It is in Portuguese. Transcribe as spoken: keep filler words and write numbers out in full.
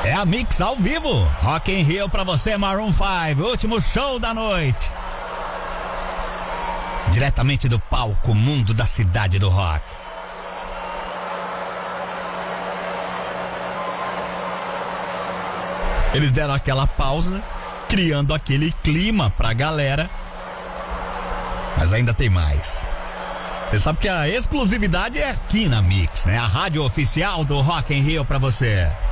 É a Mix ao vivo. Rock in Rio pra você, Maroon five. Último show da noite. Diretamente do palco Mundo da Cidade do Rock. Eles deram aquela pausa, criando aquele clima pra galera. Mas ainda tem mais. Você sabe que a exclusividade é aqui na Mix, né? A rádio oficial do Rock in Rio pra você.